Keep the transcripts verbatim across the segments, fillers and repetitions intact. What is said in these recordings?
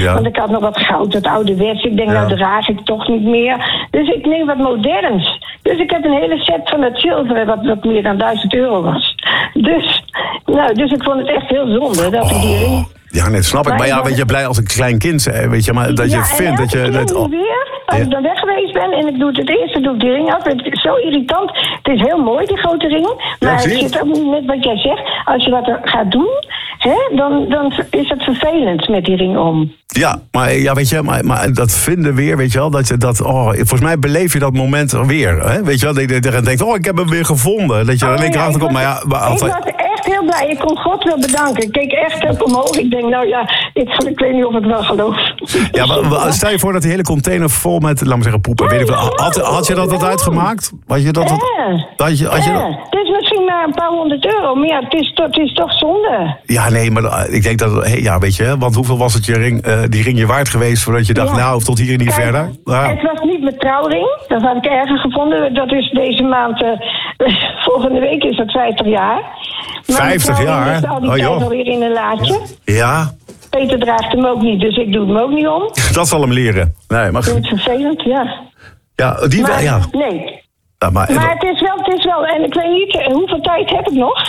Ja. Want ik had nog wat goud, wat ouderwets. Ik denk, Ja. nou draag ik toch niet meer. Dus ik neem wat moderns. Dus ik heb een hele set van het zilveren, wat, wat meer dan duizend euro was. Dus, nou, dus ik vond het echt heel zonde dat ik die ring... Ja, nee, snap ik. Maar, Maar ja, ik- weet je, blij als een klein kind, hè, weet je, maar dat je ja, vindt dat je... En Dat, elke keer weer, als Ja. ik dan weg geweest ben en ik doe het, het eerste doe ik die ring af. Het is zo irritant. Het is heel mooi, die grote ring. Maar zie het je. zit ook net wat jij zegt. Als je wat er gaat doen, hè, dan, dan is het vervelend met die ring om. Ja, maar, ja, weet je, maar, maar dat vinden weer, weet je wel, dat je dat, oh, volgens mij beleef je dat moment weer, hè? Weet je wel, dat je dan denkt, oh, ik heb hem weer gevonden, dat je er Oh, een keer ja, achter ik komt, maar ja, was- maar altijd... Ik was echt heel blij. Ik kon God wel bedanken. Ik keek echt ook omhoog. Ik denk, nou ja, ik, ik weet niet of ik wel geloof. Ja, maar, maar stel je voor dat die hele container vol met, laat me zeggen, poepen, weet ik wel, had, had je dat wat uitgemaakt? Had je dat wat, Ja. had je, had je Ja, dat- het is misschien maar een paar honderd euro, maar ja, het is, to- het is toch zonde. Ja, nee, maar uh, ik denk dat, hey, ja, weet je, hè, want hoeveel was het je ring, uh, die ring je waard geweest voordat je dacht, Ja. nou, tot hier en niet Kijk, verder? Ja. Het was niet mijn trouwring, dat had ik ergens gevonden. Dat is deze maand, uh, volgende week is dat vijftig jaar. Maar mijn vijftig trouwring jaar? ligt al die Oh, tijd joh. alweer in een laadje. Ja, Peter draagt hem ook niet, dus ik doe hem ook niet om. dat zal hem leren. Nee, maar, Ik vind het vervelend, ja. ja, die wel, Maar, ja. nee. Ja, maar, Maar het is wel, het is wel, en ik weet niet, eh, hoeveel tijd heb ik nog?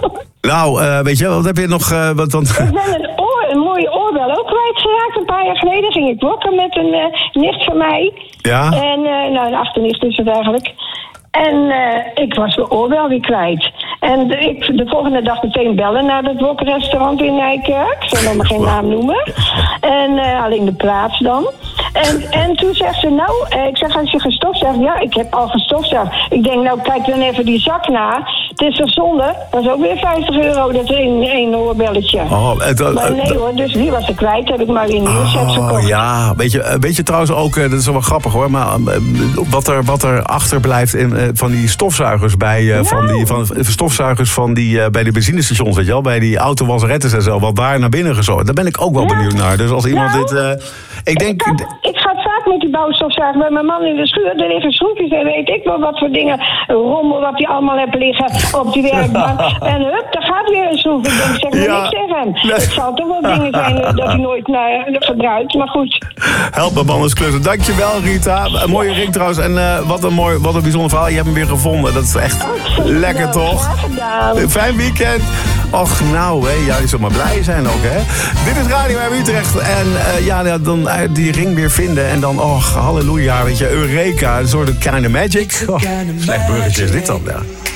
nou, uh, weet je, wat heb je nog, uh, wat dan... Ik ben een, oor, een mooie oorbel ook kwijtgeraakt. Een paar jaar geleden ging ik wokken met een uh, nicht van mij. Ja? En, uh, nou, een achternicht is het eigenlijk. En uh, ik was mijn oorbel weer kwijt. En de, ik de volgende dag meteen bellen naar het wokrestaurant in Nijkerk. Ik zal nog maar geen naam noemen. En uh, alleen de plaats dan. En, en toen zegt ze, nou, uh, ik zeg, als je gestofzuigd... Ja, ik heb al gestofzuigd. Ik denk, nou, kijk dan even die zak na. Het is toch zonde? Dat is ook weer vijftig euro, dat één, één oorbelletje. Oh, het, uh, Maar nee hoor, dus die was ik kwijt. Heb ik maar weer een nieuwe set Oh, gekocht. ja, weet je, weet je trouwens ook, dat is wel grappig hoor, maar uh, wat er, wat er achterblijft in, uh, van die stofzuigers bij, uh, Nou. van die van, stofzuigers van die, uh, bij de benzinestations, weet je wel, bij die autowasserettes en zo, wat daar naar binnen gezorgd. Daar ben ik ook wel Ja. benieuwd naar. Dus als iemand Nou, dit, uh, ik denk... Ik, had, ik ga vaak met die bouwstofzuiger bij mijn man in de schuur. Er liggen schroefjes en weet ik wel wat voor dingen. Rommel wat hij allemaal heeft liggen op die werkbank. En hup, daar gaat weer een schroef. Ik denk, zeg maar Ja. niks tegen. Nee. Het zal toch wel dingen zijn uh, dat hij nooit naar, gebruikt. Maar goed. Help me man eens klussen. Dankjewel Rita. Een mooie ring trouwens. En uh, wat een mooi, wat een bijzonder verhaal. Je hebt hem weer gevonden. Dat is echt Oh, lekker nou, toch? graag gedaan. Fijn weekend. Och, nou, hè, ja, je zult maar blij zijn ook, hè. Dit is Radio M Utrecht. En uh, ja, ja, dan uh, die ring weer vinden. En dan, och, halleluja, weet je, Eureka. Een soort of kind of magic. Oh, slecht burgertje is dit dan, ja.